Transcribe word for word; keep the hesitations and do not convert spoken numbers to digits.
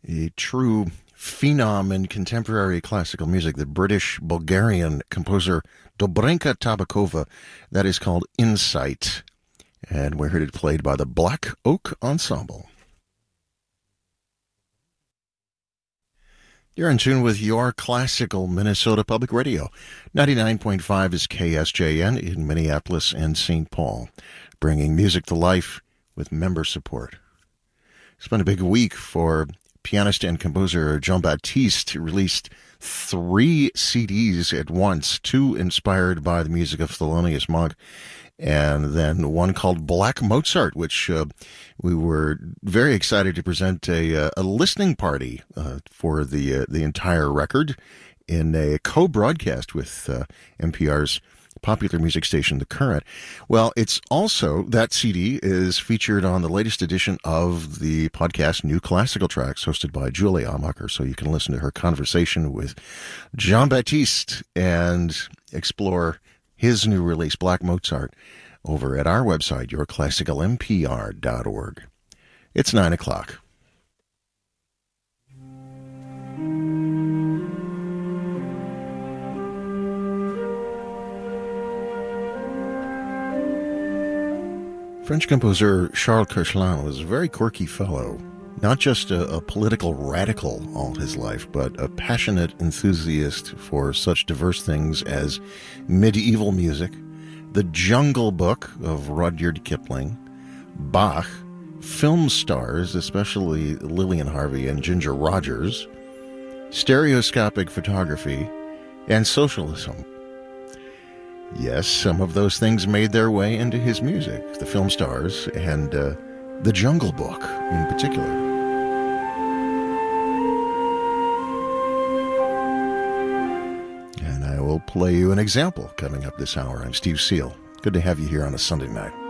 a true phenom in contemporary classical music, the British-Bulgarian composer Dobrinka Tabakova. That is called Insight, and we heard it played by the Black Oak Ensemble. You're in tune with your classical Minnesota Public Radio. ninety-nine point five is K S J N in Minneapolis and Saint Paul, bringing music to life with member support. It's been a big week for pianist and composer Jean-Baptiste, who released three C Ds at once, two inspired by the music of Thelonious Monk, and then one called Black Mozart, which uh, we were very excited to present a, a listening party uh, for the uh, the entire record in a co-broadcast with uh, N P R's popular music station, The Current. Well, it's also, that C D is featured on the latest edition of the podcast New Classical Tracks, hosted by Julie Amacher, so you can listen to her conversation with Jean-Baptiste and explore his new release, Black Mozart, over at our website, your classical m p r dot org. It's nine o'clock. French composer Charles Koechlin was a very quirky fellow, not just a, a political radical all his life, but a passionate enthusiast for such diverse things as medieval music, the Jungle Book of Rudyard Kipling, Bach, film stars, especially Lillian Harvey and Ginger Rogers, stereoscopic photography, and socialism. Yes, some of those things made their way into his music, the film stars, and uh, the Jungle Book in particular. And I will play you an example coming up this hour. I'm Steve Seal. Good to have you here on a Sunday night.